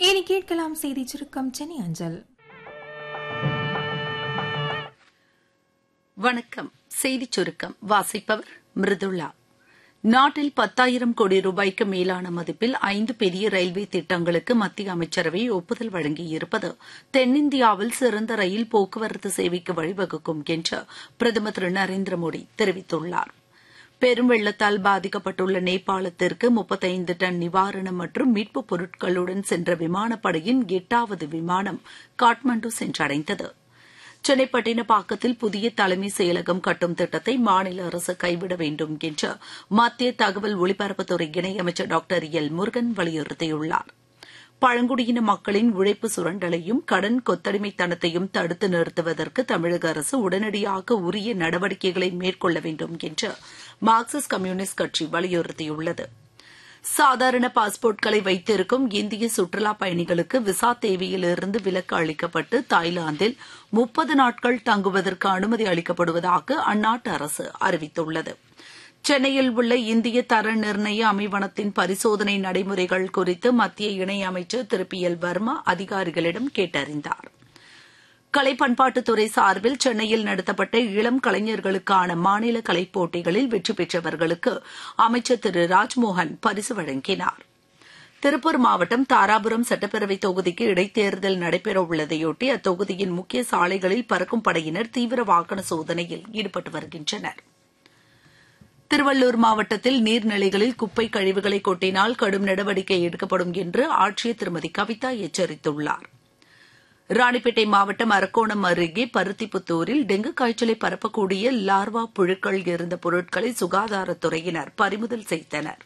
இனி கேட்கலாம் செய்தி சுருக்கம் சென்னை அஞ்சல். வணக்கம். செய்திச் சுருக்கம் வாசிப்பவர் மிருதுளா. நாட்டில் 10,000 கோடி ரூபாய்க்கு மேலான மதிப்பில் 5 பெரிய ரயில்வே திட்டங்களுக்கு மத்திய அமைச்சரவை ஒப்புதல் வழங்கியிருப்பது தென்னிந்தியாவில் சிறந்த ரயில் போக்குவரத்து சேவைக்கு வழிவகுக்கும் என்று பிரதமர் திரு நரேந்திர மோடி தெரிவித்துள்ளார். பெரும் வெள்ளத்தால் பாதிக்கப்பட்டுள்ள நேபாளத்திற்கு 35 டன் நிவாரணம் மற்றும் மீட்புப் பொருட்களுடன் சென்ற விமானப்படையின் 8வது விமானம் காட்மாண்டு சென்றடைந்தது. சென்னை பட்டினப்பாக்கத்தில் புதிய தலைமை செயலகம் கட்டும் திட்டத்தை மாநில அரசு கைவிட வேண்டும் என்று மத்திய தகவல் ஒலிபரப்புத்துறை இணையமைச்சர் டாக்டர் எல் முருகன் வலியுறுத்தியுள்ளார். பழங்குடியின மக்களின் உழைப்பு சுரண்டலையும் கடன் கொத்தடிமைத்தனத்தையும் தடுத்து நிறுத்துவதற்கு தமிழக அரசு உடனடியாக உரிய நடவடிக்கைகளை மேற்கொள்ள வேண்டும் என்று மார்க்சிஸ்ட் கம்யூனிஸ்ட் கட்சி வலியுறுத்தியுள்ளது. சாதாரண பாஸ்போர்ட்களை வைத்திருக்கும் இந்திய சுற்றுலாப் பயணிகளுக்கு விசா தேவையிலிருந்து விலக்கு அளிக்கப்பட்டு தாய்லாந்தில் 30 நாட்கள் தங்குவதற்கு அனுமதி அளிக்கப்படுவதாக அந்நாட்டு அரசு அறிவித்துள்ளது. சென்னையில் உள்ள இந்திய தர நிர்ணய அமைவனத்தின் பரிசோதனை நடைமுறைகள் குறித்து மத்திய இணையமைச்சர் திரு பி எல் வர்மா அதிகாரிகளிடம் கேட்டறிந்தார். கலை பண்பாட்டுத்துறை சார்பில் சென்னையில் நடத்தப்பட்ட இளம் கலைஞர்களுக்கான மாநில கலைப் போட்டிகளில் வெற்றி பெற்றவர்களுக்கு அமைச்சர் திரு ராஜ்மோகன் பரிசு வழங்கினார். திருப்பூர் மாவட்டம் தாராபுரம் சட்டப்பேரவைத் தொகுதிக்கு இடைத்தேர்தல் நடைபெறவுள்ளதையொட்டி அத்தொகுதியின் முக்கிய சாலைகளில் பறக்கும் படையினர் தீவிர வாகன சோதனையில் ஈடுபட்டு வருகின்றனர். திருவள்ளூர் மாவட்டத்தில் நீர்நிலைகளில் குப்பை கழிவுகளை கொட்டினால் கடும் நடவடிக்கை எடுக்கப்படும் என்று ஆட்சியர் திருமதி கவிதா எச்சரித்துள்ளார். ராணிப்பேட்டை மாவட்டம் அரக்கோணம் அருகே பருத்திப்புத்தூரில் டெங்கு காய்ச்சலை பரப்பக்கூடிய லார்வா புழுக்கள் இருந்த பொருட்களை சுகாதாரத்துறையினர் பறிமுதல் செய்தனர்.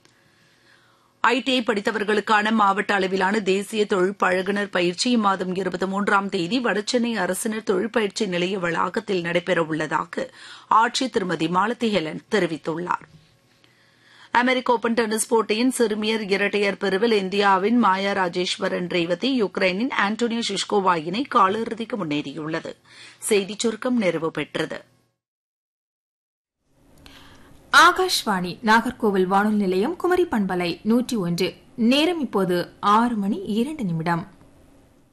ஐடிஐ படித்தவர்களுக்கான மாவட்ட அளவிலான தேசிய தொழில் பழகுனர் பயிற்சி இம்மாதம் 23ஆம் தேதி வடசென்னை அரசினர் தொழிற்பயிற்சி நிலைய வளாகத்தில் நடைபெறவுள்ளதாக ஆட்சியர் திருமதி மாலதி ஹெலன் தெரிவித்துள்ளார். அமெரிக்க ஓபன் டென்னிஸ் போட்டியின் சிறுமியர் இரட்டையர் பிரிவில் இந்தியாவின் மாயா ராஜேஸ்வரன் ரேவதி யுக்ரைனின் ஆண்டோனியா ஷிஷ்கோவா இணை காலிறுதிக்கு முன்னேறியுள்ளது. செய்திச் சுருக்கம் நிறைவு பெற்றது. ஆகாஷ்வாணி நாகர்கோவில் வானொலி நிலையம் குமரி பண்பலை 101. நேரம் இப்போது 6 மணி 2 நிமிடம்.